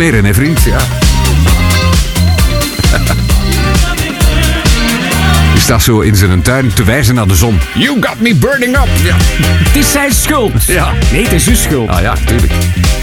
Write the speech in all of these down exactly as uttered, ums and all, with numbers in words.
smeren, hè vriend? Ja. Die staat zo in zijn tuin te wijzen naar de zon. You got me burning up. Ja. Het is zijn schuld. Ja. Nee, het is uw schuld. Ah ja, tuurlijk.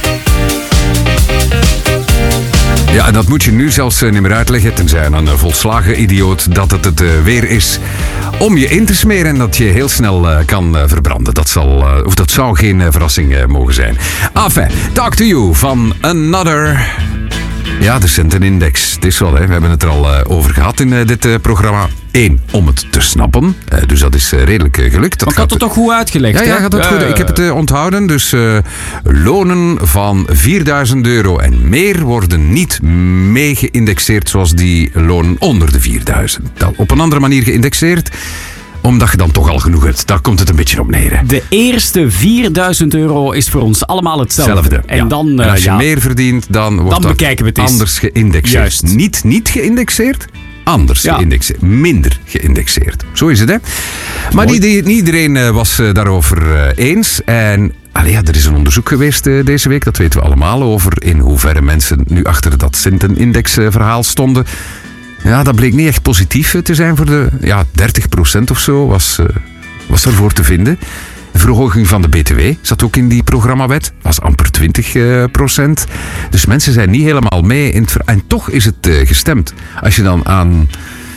Ja, en dat moet je nu zelfs niet meer uitleggen, tenzij een volslagen idioot, dat het het weer is om je in te smeren en dat je heel snel kan verbranden. Dat, zal, of dat zou geen verrassing mogen zijn. Enfin, Talk to You van Another. Ja, de centenindex. Het is wel, hè. We hebben het er al uh, over gehad in uh, dit uh, programma. Eén, om het te snappen. Uh, dus dat is uh, redelijk uh, gelukt. Dat maar ik had het toch goed uitgelegd, ja, hè? Ja, gaat dat uh, goed. Ik heb het uh, onthouden. Dus uh, lonen van vierduizend euro en meer worden niet mee geïndexeerd zoals die lonen onder de vierduizend. Dat op een andere manier geïndexeerd, omdat je dan toch al genoeg hebt. Daar komt het een beetje op neer. Hè. De eerste vierduizend euro is voor ons allemaal hetzelfde. Hetzelfde, en, ja. dan, uh, en als je ja, meer verdient, dan wordt dan dat bekijken we het eens. anders geïndexeerd. Juist. Niet, niet geïndexeerd, anders Ja. geïndexeerd. Minder geïndexeerd. Zo is het, hè? Maar niet, niet iedereen uh, was uh, daarover uh, eens. En allee, ja, er is een onderzoek geweest uh, deze week, dat weten we allemaal, over in hoeverre mensen nu achter dat Sinten-index-verhaal stonden. Ja, dat bleek niet echt positief te zijn voor de ja, dertig procent of zo was, uh, was ervoor te vinden. De verhoging van de B T W zat ook in die programmawet. Was amper twintig procent. Dus mensen zijn niet helemaal mee. In het ver- en toch is het uh, gestemd. Als je dan aan...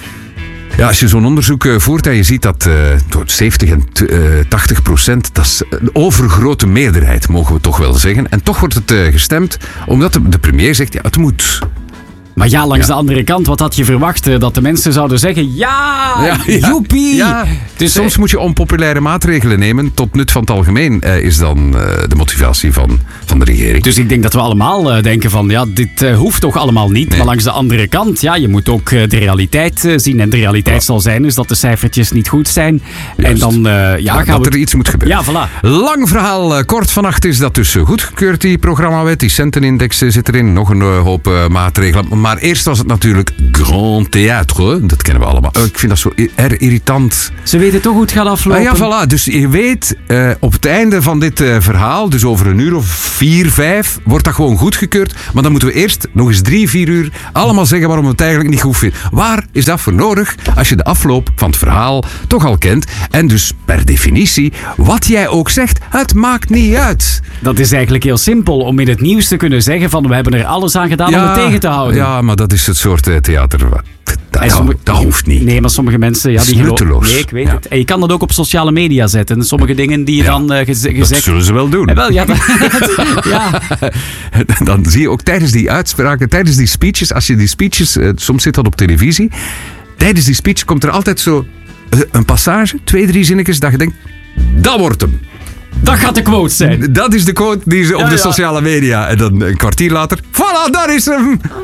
Ja, als je zo'n onderzoek uh, voert en je ziet dat uh, door zeventig en tachtig procent, dat is een overgrote meerderheid, mogen we toch wel zeggen. En toch wordt het uh, gestemd, omdat de, de premier zegt, ja, het moet. Maar ja, langs Ja. de andere kant, wat had je verwacht? eh, Dat de mensen zouden zeggen, ja, Ja, ja. joepie. Ja, Dus soms eh, moet je onpopulaire maatregelen nemen. Tot nut van het algemeen uh, is dan uh, de motivatie van, van de regering. Dus ik denk dat we allemaal uh, denken van, ja, dit uh, hoeft toch allemaal niet. Nee. Maar langs de andere kant, ja, je moet ook uh, de realiteit uh, zien. En de realiteit Ja. zal zijn dus dat de cijfertjes niet goed zijn. Juist. En dan, uh, ja, Ja, gaan dat we... er iets moet gebeuren. Ja, voilà. Lang verhaal uh, kort. Vannacht is dat dus uh, goedgekeurd, die programmawet. Die centenindex uh, zit erin. Nog een uh, hoop uh, maatregelen. Maar eerst was het natuurlijk Grand Théâtre. Dat kennen we allemaal. Uh, ik vind dat zo i- erg irritant. Ze weten toch hoe het gaat aflopen. Ah, ja, voilà. Dus je weet, uh, op het einde van dit uh, verhaal, dus over een uur of vier, vijf, wordt dat gewoon goedgekeurd. Maar dan moeten we eerst nog eens drie, vier uur allemaal zeggen waarom we het eigenlijk niet goed vinden. Waar is dat voor nodig als je de afloop van het verhaal toch al kent? En dus per definitie, wat jij ook zegt, het maakt niet uit. Dat is eigenlijk heel simpel om in het nieuws te kunnen zeggen van we hebben er alles aan gedaan om het tegen te houden. Ja, maar dat is het soort uh, theater. Dat, En dat, sommige- dat hoeft niet. Nee, maar sommige mensen... Ja, Dat is die gelo- nutteloos. Nee, ik weet Ja. het. En je kan dat ook op sociale media zetten. Sommige dingen die je Ja, dan uh, gez- Dat gezegd... zullen ze wel doen. Eh, wel, ja, dat- ja. Dan zie je ook tijdens die uitspraken, tijdens die speeches, als je die speeches, uh, soms zit dat op televisie, tijdens die speech komt er altijd zo uh, een passage, twee, drie zinnetjes, dat je denkt, dat wordt hem. Dat gaat de quote zijn. Dat is de quote die ze op Ja, de ja. sociale media. En dan een kwartier later, voilà, daar is hem.